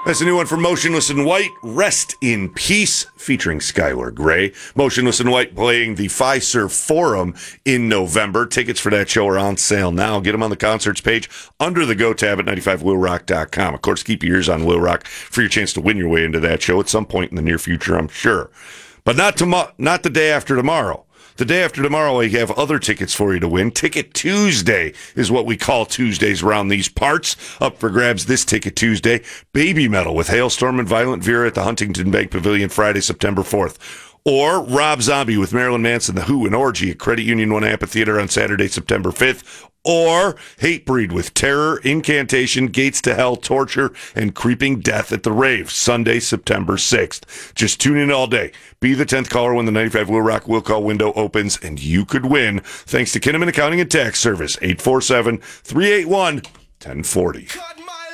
That's a new one from Motionless in White, Rest in Peace, featuring Skylar Grey. Motionless in White playing the Fiserv Forum in November. Tickets for that show are on sale now. Get them on the concerts page under the Go tab at 95willrock.com. Of course, keep your ears on Will Rock for your chance to win your way into that show at some point in the near future, I'm sure. But not the day after tomorrow. The day after tomorrow, we have other tickets for you to win. Ticket Tuesday is what we call Tuesdays around these parts. Up for grabs this Ticket Tuesday. Baby Metal with Hailstorm and Violent Vera at the Huntington Bank Pavilion Friday, September 4th. Or Rob Zombie with Marilyn Manson, The Who, and Orgy at Credit Union 1 Amphitheater on Saturday, September 5th. Or Hatebreed with Terror, Incantation, Gates to Hell, Torture, and Creeping Death at the Rave, Sunday, September 6th. Just tune in all day. Be the 10th caller when the 95 Will Rock Will Call window opens, and you could win. Thanks to Kinnaman Accounting and Tax Service, 847-381-1040.